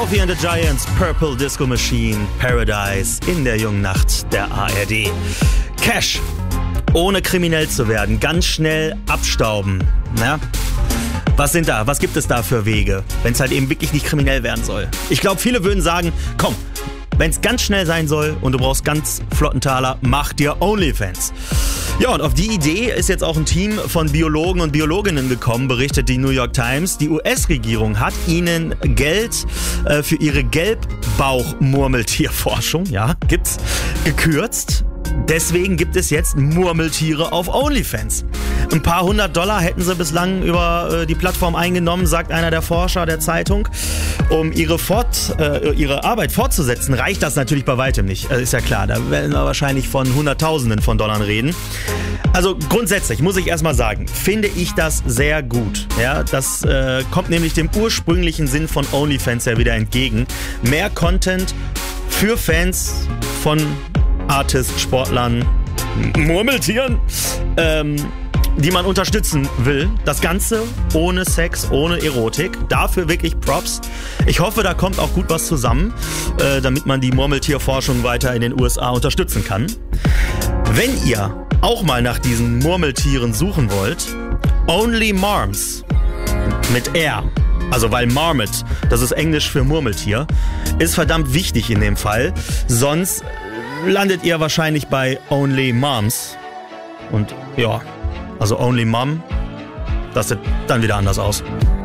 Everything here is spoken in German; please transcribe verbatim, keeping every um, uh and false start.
Sophie and the Giants, Purple Disco Machine, Paradise in der jungen Nacht der A R D. Cash, ohne kriminell zu werden, ganz schnell abstauben. Ja? Was sind da? Was gibt es da für Wege, wenn es halt eben wirklich nicht kriminell werden soll? Ich glaube, viele würden sagen, komm, wenn es ganz schnell sein soll und du brauchst ganz flotten Taler, mach dir OnlyFans. Ja, und auf die Idee ist jetzt auch ein Team von Biologen und Biologinnen gekommen, berichtet die New York Times. Die U S-Regierung hat ihnen Geld äh, für ihre Gelbbauch-Murmeltierforschung, ja, gibt's, gekürzt. Deswegen gibt es jetzt Murmeltiere auf OnlyFans. Ein paar hundert Dollar hätten sie bislang über äh, die Plattform eingenommen, sagt einer der Forscher der Zeitung. Um ihre, Fort, äh, ihre Arbeit fortzusetzen, reicht das natürlich bei weitem nicht. Äh, ist ja klar, da werden wir wahrscheinlich von Hunderttausenden von Dollar reden. Also grundsätzlich muss ich erstmal sagen, finde ich das sehr gut. Ja, das äh, kommt nämlich dem ursprünglichen Sinn von OnlyFans ja wieder entgegen. Mehr Content für Fans von Artists, Sportlern, Murmeltieren, ähm, die man unterstützen will. Das Ganze ohne Sex, ohne Erotik. Dafür wirklich Props. Ich hoffe, da kommt auch gut was zusammen, äh, damit man die Murmeltierforschung weiter in den U S A unterstützen kann. Wenn ihr auch mal nach diesen Murmeltieren suchen wollt, Only Marms mit R, also weil Marmot, das ist Englisch für Murmeltier, ist verdammt wichtig in dem Fall. Sonst landet ihr wahrscheinlich bei Only Moms. Und ja, also Only Mom, das sieht dann wieder anders aus.